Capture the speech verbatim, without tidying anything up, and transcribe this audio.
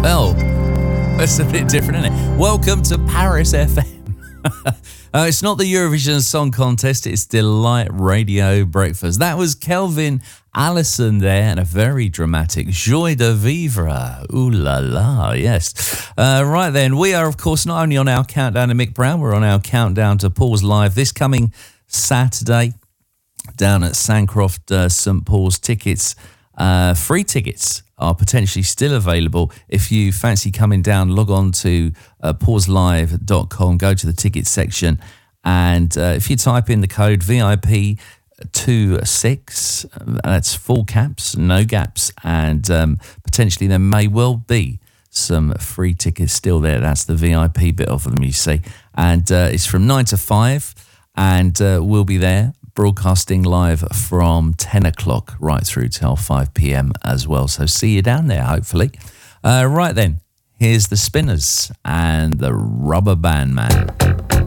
Well, that's a bit different, isn't it? Welcome to Paris F M. uh, it's not the Eurovision Song Contest, it's Delight Radio Breakfast. That was Kelvin Allison there, and a very dramatic Joie de Vivre. Ooh la la, yes. Uh, right then, we are, of course, not only on our countdown to Mick Brown, we're on our countdown to Paul's Live this coming Saturday down at Sancroft uh, St Paul's. Tickets, uh, free tickets, are potentially still available. If you fancy coming down, log on to uh, paws live dot com, go to the ticket section, and uh, if you type in the code V I P twenty-six, that's full caps, no gaps, and um, potentially there may well be some free tickets still there. That's the V I P bit of them, you see. And uh, it's from nine to five, and uh, we'll be there broadcasting live from ten o'clock right through till five p.m. as well. So see you down there, hopefully. Uh, right then, here's the Spinners and the Rubber Band Man.